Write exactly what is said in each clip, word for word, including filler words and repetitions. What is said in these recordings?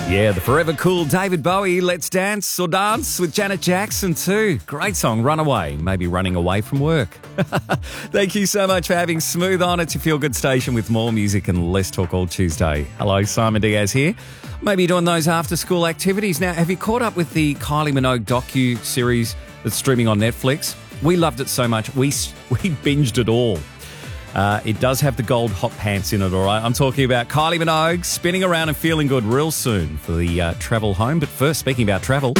Yeah, the forever cool David Bowie, Let's Dance or Dance with Janet Jackson too. Great song, Runaway, maybe running away from work. Thank you so much for having Smooth on. It's your feel-good station with more music and less talk all Tuesday. Hello, Simon Diaz here. Maybe doing those after-school activities. Now, have you caught up with the Kylie Minogue docu-series that's streaming on Netflix? We loved it so much, we, we binged it all. Uh, it does have the gold hot pants in it, all right? I'm talking about Kylie Minogue spinning around and feeling good real soon for the uh, travel home. But first, speaking about travel...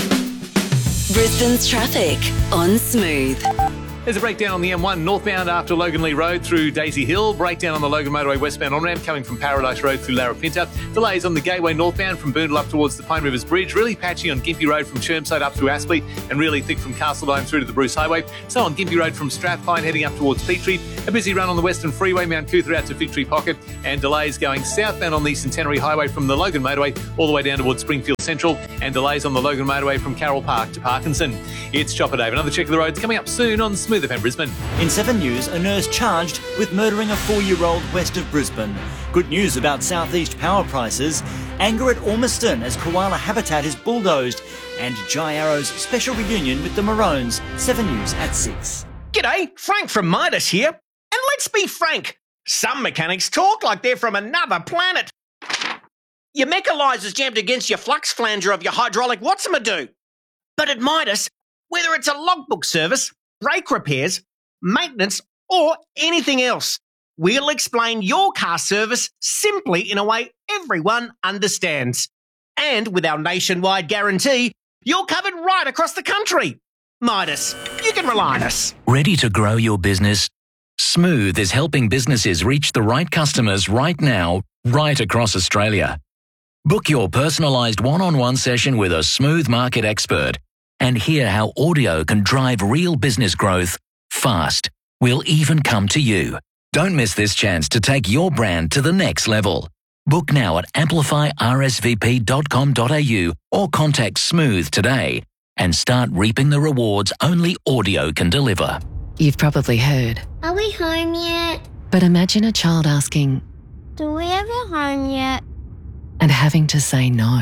Brisbane's traffic on Smooth. There's a breakdown on the M one northbound after Logan Lee Road through Daisy Hill. Breakdown on the Logan Motorway westbound on-ramp coming from Paradise Road through Larapinta. Delays on the Gateway northbound from Boondall up towards the Pine Rivers Bridge. Really patchy on Gympie Road from Chermside up through Aspley, and really thick from Castledine through to the Bruce Highway. So on Gympie Road from Strathpine heading up towards Petrie. A busy run on the Western Freeway, Mount Cootha out to Fig Tree Pocket, and delays going southbound on the Centenary Highway from the Logan Motorway all the way down towards Springfield Central, and delays on the Logan Motorway from Carroll Park to Parkinson. It's Chopper Dave. Another check of the roads coming up soon on Smooth F M Brisbane. In seven News, a nurse charged with murdering a four-year-old west of Brisbane. Good news about southeast power prices. Anger at Ormiston as koala habitat is bulldozed. And Jai Arrow's special reunion with the Maroons. seven News at six. G'day, Frank from Midas here. And let's be frank, some mechanics talk like they're from another planet. Your mechanizer's jammed against your flux flanger of your hydraulic what's-a-do. But at Midas, whether it's a logbook service, brake repairs, maintenance, or anything else, we'll explain your car service simply in a way everyone understands. And with our nationwide guarantee, you're covered right across the country. Midas, you can rely on us. Ready to grow your business? Smooth is helping businesses reach the right customers right now, right across Australia. Book your personalised one-on-one session with a Smooth market expert and hear how audio can drive real business growth fast. We'll even come to you. Don't miss this chance to take your brand to the next level. Book now at amplify r s v p dot com dot a u or contact Smooth today and start reaping the rewards only audio can deliver. You've probably heard. Are we home yet? But imagine a child asking, Do we have a home yet? And having to say no.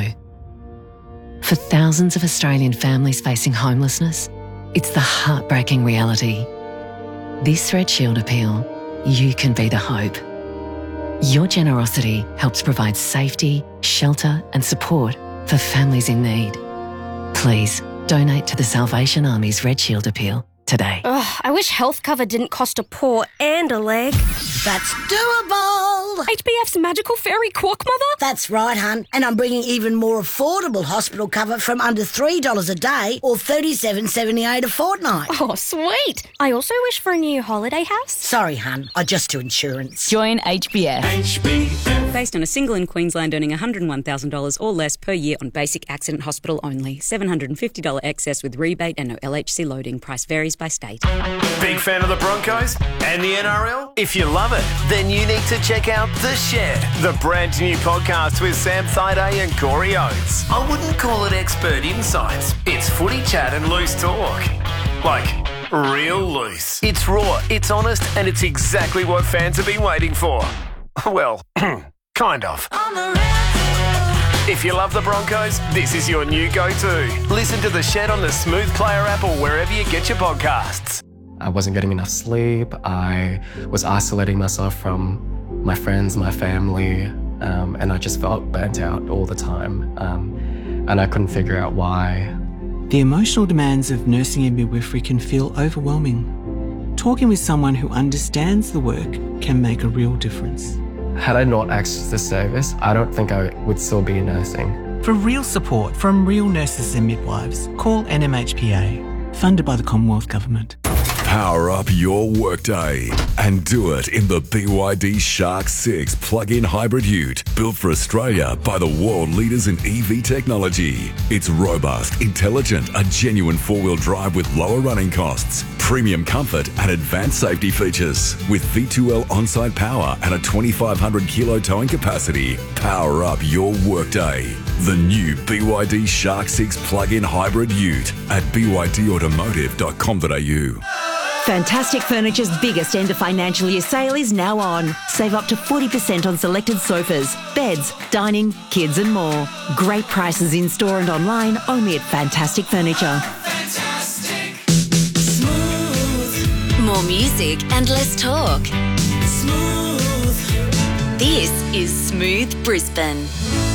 For thousands of Australian families facing homelessness, it's the heartbreaking reality. This Red Shield appeal, you can be the hope. Your generosity helps provide safety, shelter and support for families in need. Please donate to the Salvation Army's Red Shield appeal today. Ugh, I wish health cover didn't cost a paw and a leg. That's doable. H B F's magical fairy quack mother? That's right, hun. And I'm bringing even more affordable hospital cover from under three dollars a day or thirty-seven dollars seventy-eight a fortnight. Oh, sweet. I also wish for a new holiday house. Sorry, hun. I just do insurance. Join H B F. H B F. Based on a single in Queensland earning one hundred one thousand dollars or less per year on basic accident hospital only. seven hundred fifty dollars excess with rebate and no L H C loading. Price varies by state. Big fan of the Broncos and the N R L? If you love it, then you need to check out The Shed, the brand new podcast with Sam Thaiday and Corey Oates. I wouldn't call it expert insights. It's footy chat and loose talk. Like, real loose. It's raw, it's honest, and it's exactly what fans have been waiting for. Well, kind of. If you love the Broncos, this is your new go-to. Listen to The Shed on the Smooth Player app or wherever you get your podcasts. I wasn't getting enough sleep. I was isolating myself from my friends, my family, um, and I just felt burnt out all the time. Um, and I couldn't figure out why. The emotional demands of nursing and midwifery can feel overwhelming. Talking with someone who understands the work can make a real difference. Had I not accessed this service, I don't think I would still be nursing. For real support from real nurses and midwives, call N M H P A, funded by the Commonwealth Government. Power up your workday and do it in the B Y D Shark six plug-in hybrid ute, built for Australia by the world leaders in E V technology. It's robust, intelligent, a genuine four-wheel drive with lower running costs, premium comfort and advanced safety features. With V two L on-site power and a twenty-five hundred kilo towing capacity, power up your workday. The new B Y D Shark six plug-in hybrid ute at b y d automotive dot com dot a u. Fantastic Furniture's biggest end of financial year sale is now on. Save up to forty percent on selected sofas, beds, dining, kids and more. Great prices in store and online only at Fantastic Furniture. Fantastic. Smooth. More music and less talk. Smooth. This is Smooth Brisbane.